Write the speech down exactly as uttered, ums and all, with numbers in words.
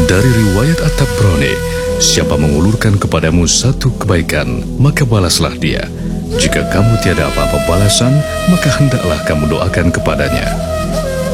Dari riwayat At-Tabrani, siapa mengulurkan kepadamu satu kebaikan, maka balaslah dia. Jika kamu tiada apa-apa balasan, maka hendaklah kamu doakan kepadanya.